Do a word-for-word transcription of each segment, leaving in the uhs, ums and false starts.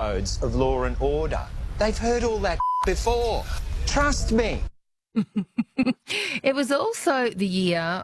episodes of Law and Order. They've heard all that before. Trust me. It was also the year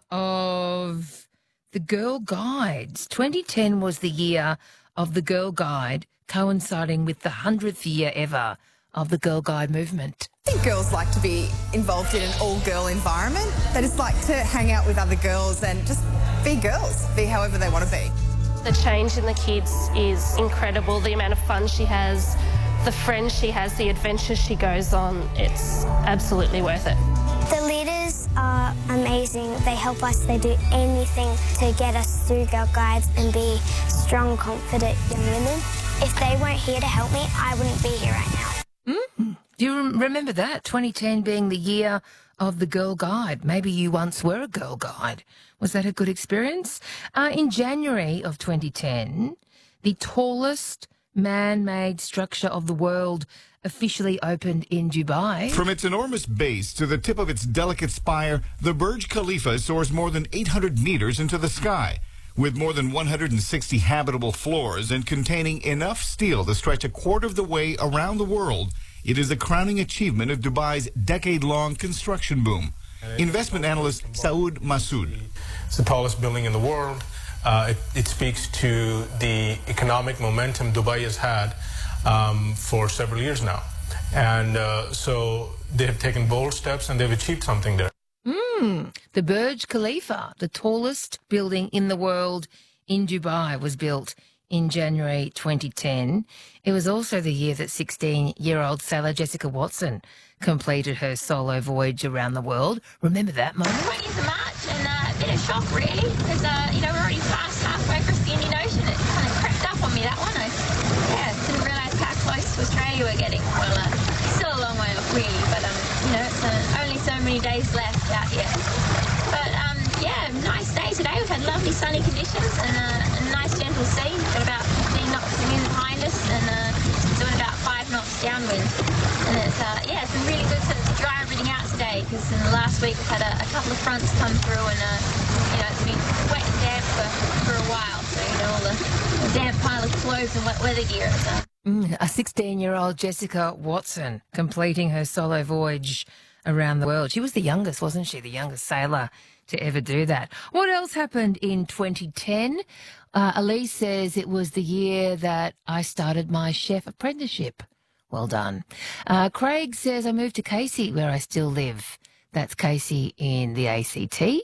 of the Girl Guides. twenty ten was the year of the Girl Guide, coinciding with the hundredth year ever of the Girl Guide movement. I think girls like to be involved in an all-girl environment. They just like to hang out with other girls and just be girls, be however they want to be. The change in the kids is incredible. The amount of fun she has, the friends she has, the adventures she goes on, it's absolutely worth it. The leaders are amazing. They help us. They do anything to get us through Girl Guides and be strong, confident young women. If they weren't here to help me, I wouldn't be here right now. Mm. Do you rem- remember that? twenty ten being the year of the Girl Guide. Maybe you once were a Girl Guide. Was that a good experience? Uh, in January of twenty ten, the tallest man-made structure of the world officially opened in Dubai. From its enormous base to the tip of its delicate spire, the Burj Khalifa soars more than eight hundred meters into the sky. With more than one hundred sixty habitable floors and containing enough steel to stretch a quarter of the way around the world, it is a crowning achievement of Dubai's decade-long construction boom. Investment analyst Saud Masood. It's the tallest building in the world. Uh, it, it speaks to the economic momentum Dubai has had um, for several years now. And uh, so they have taken bold steps and they've achieved something there. Mm, the Burj Khalifa, the tallest building in the world in Dubai, was built in January twenty ten. It was also the year that sixteen-year-old sailor Jessica Watson completed her solo voyage around the world. Remember that moment? twentieth of March, and uh, a bit of shock, really, because, uh, you know, we're already past halfway across the Indian Ocean. It kind of crept up on me, that one. I, yeah, didn't realise how close to Australia we're getting. Well, uh, still a long way off, really, but, um, you know, it's uh, only so many days left out here. But, um, yeah, nice day today. We've had lovely sunny conditions and uh, a nice gentle sea. We've got about fifteen knots of wind behind us and uh, doing about five knots downwind. And it's, uh, yeah, it's been really good to, to dry everything out today, because in the last week we've had a, a couple of fronts come through and, uh, you know, it's been wet and damp for, for a while. So, you know, all the, the damp pile of clothes and wet weather gear is uh, Mm, a sixteen-year-old Jessica Watson completing her solo voyage around the world. She was the youngest, wasn't she? The youngest sailor to ever do that. What else happened in twenty ten? Uh, Elise says it was the year that I started my chef apprenticeship. Well done. Uh, Craig says I moved to Casey, where I still live. That's Casey in the A C T.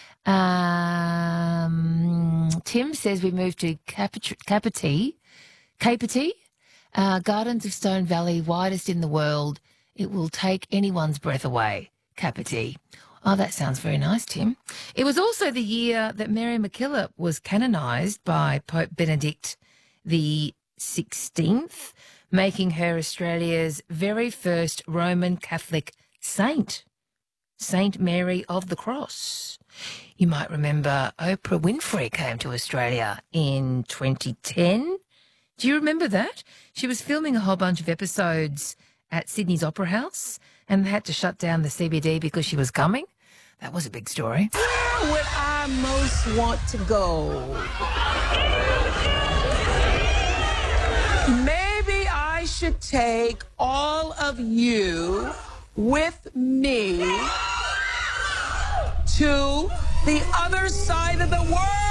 Um, Tim says we moved to Kapiti, Kapiti, uh, Gardens of Stone Valley, widest in the world. It will take anyone's breath away. Kapiti. Oh, that sounds very nice, Tim. It was also the year that Mary MacKillop was canonised by Pope Benedict the sixteenth, making her Australia's very first Roman Catholic saint, Saint Mary of the Cross. You might remember Oprah Winfrey came to Australia in twenty ten. Do you remember that? She was filming a whole bunch of episodes at Sydney's Opera House and they had to shut down the C B D because she was coming. That was a big story. Where would I most want to go? Maybe I should take all of you with me to the other side of the world.